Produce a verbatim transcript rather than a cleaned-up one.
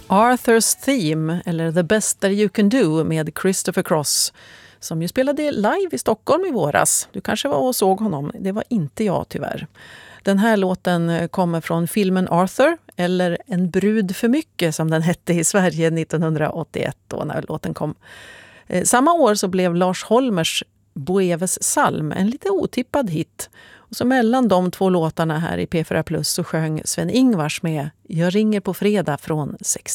Arthur's Theme, eller The Best That You Can Do med Christopher Cross, som ju spelade live i Stockholm i våras. Du kanske var och såg honom, det var inte jag tyvärr. Den här låten kommer från filmen Arthur, eller En brud för mycket som den hette i Sverige nittonhundraåttioett då när låten kom. Samma år så blev Lars Holmers Boeves psalm en lite otippad hit. Och så mellan de två låtarna här i P fyra Plus så sjöng Sven Ingvars med Jag ringer på fredag från sextio.